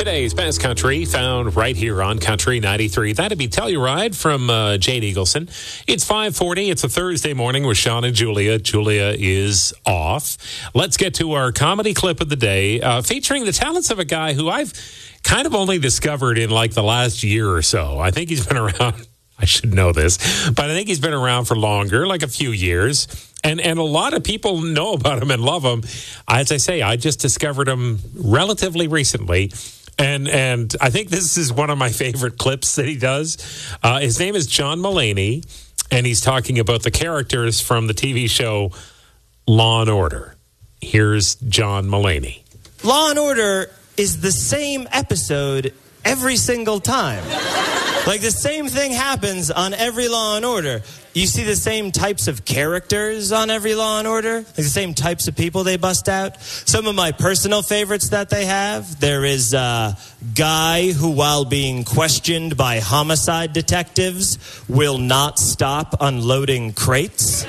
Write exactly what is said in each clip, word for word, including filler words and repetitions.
Today's best country found right here on Country ninety-three. That'd be Telluride from uh, Jade Eagleson. It's five forty. It's a Thursday morning with Sean and Julia. Julia is off. Let's get to our comedy clip of the day, uh, featuring the talents of a guy who I've kind of only discovered in like the last year or so. I think he's been around. I should know this, but I think he's been around for longer, like a few years. And and a lot of people know about him and love him. As I say, I just discovered him relatively recently. And and I think this is one of my favorite clips that he does. Uh, his name is John Mulaney, and he's talking about the characters from the T V show Law and Order. Here's John Mulaney. Law and Order is the same episode every single time. Like, the same thing happens on every Law and Order. You see the same types of characters on every Law and Order, like the same types of people they bust out. Some of my personal favorites that they have, there is a guy who, while being questioned by homicide detectives, will not stop unloading crates.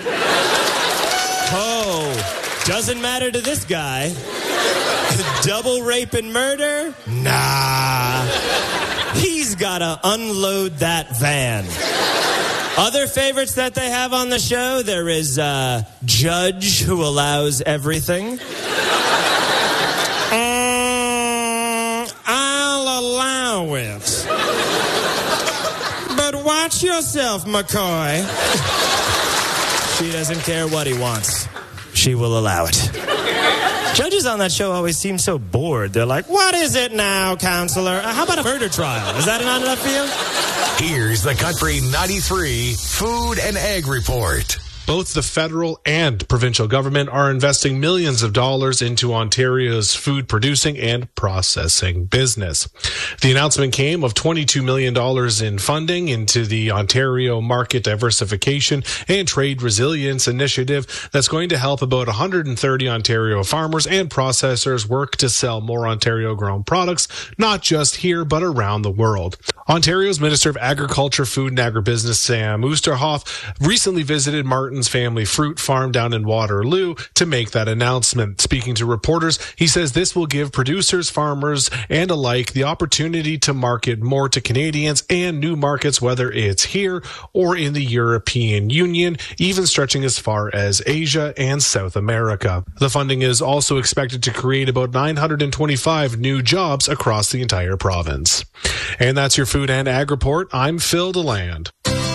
Oh, doesn't matter to this guy. Double rape and murder? Nah. He's got to unload that van. Other favorites that they have on the show, there is a judge who allows everything. um, I'll allow it. But watch yourself, McCoy. She doesn't care what he wants. She will allow it. Judges on that show always seem so bored. They're like, what is it now, counselor? Uh, how about a murder trial? Is that not enough for you? Here's the Country ninety-three Food and Ag Report. Both the federal and provincial government are investing millions of dollars into Ontario's food producing and processing business. The announcement came of twenty-two million dollars in funding into the Ontario Market Diversification and Trade Resilience Initiative that's going to help about one hundred thirty Ontario farmers and processors work to sell more Ontario-grown products, not just here, but around the world. Ontario's Minister of Agriculture, Food and Agribusiness, Sam Oosterhoff, recently visited Martin's family fruit farm down in Waterloo to make that announcement. Speaking to reporters, he says this will give producers, farmers, and alike the opportunity to market more to Canadians and new markets, whether it's here or in the European Union, even stretching as far as Asia and South America. The funding is also expected to create about nine hundred twenty-five new jobs across the entire province. And that's your Food and Ag Report. I'm Phil DeLand.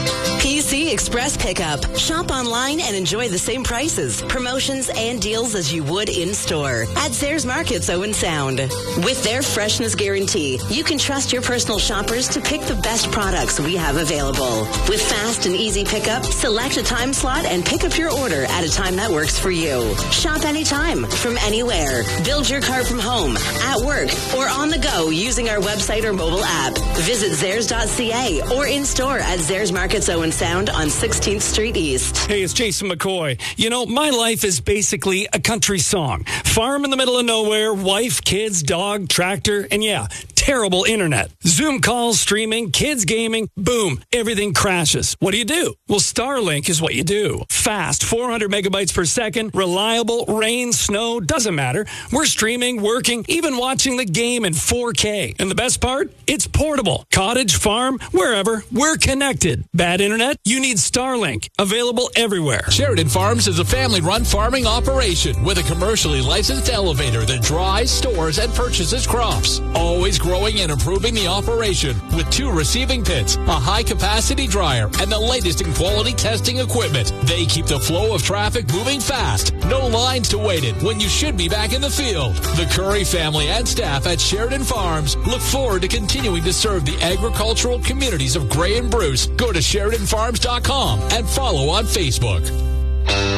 P C Express Pickup. Shop online and enjoy the same prices, promotions, and deals as you would in-store at Zehrs Markets Owen Sound. With their freshness guarantee, you can trust your personal shoppers to pick the best products we have available. With fast and easy pickup, select a time slot and pick up your order at a time that works for you. Shop anytime, from anywhere. Build your cart from home, at work, or on the go using our website or mobile app. Visit Zehrs dot C A or in-store at Zehrs Markets Owen Sound on sixteenth Street East. Hey, it's Jason McCoy. You know, my life is basically a country song. Farm in the middle of nowhere, wife, kids, dog, tractor, and yeah, terrible internet. Zoom calls, streaming, kids gaming, boom, everything crashes. What do you do? Well, Starlink is what you do. Fast, four hundred megabytes per second, reliable, rain, snow, doesn't matter. We're streaming, working, even watching the game in four K. And the best part? It's portable. Cottage, farm, wherever, we're connected. Bad internet? You need Starlink. Available everywhere. Sheridan Farms is a family-run farming operation with a commercially licensed elevator that dries, stores, and purchases crops. Always growing and improving the operation with two receiving pits, a high-capacity dryer, and the latest in quality testing equipment. They keep the flow of traffic moving fast. No lines to wait in when you should be back in the field. The Curry family and staff at Sheridan Farms look forward to continuing to serve the agricultural communities of Gray and Bruce. Go to Sheridan Farms dot com and follow on Facebook.